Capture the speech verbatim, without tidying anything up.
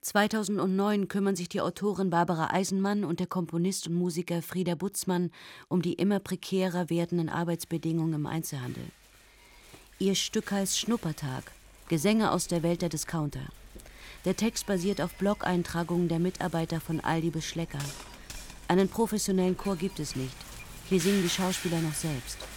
zweitausendneun kümmern sich die Autorin Barbara Eisenmann und der Komponist und Musiker Frieder Butzmann um die immer prekärer werdenden Arbeitsbedingungen im Einzelhandel. Ihr Stück heißt Schnuppertag, Gesänge aus der Welt der Discounter. Der Text basiert auf Blog-Eintragungen der Mitarbeiter von Aldi bis Schlecker. Einen professionellen Chor gibt es nicht. Hier singen die Schauspieler noch selbst.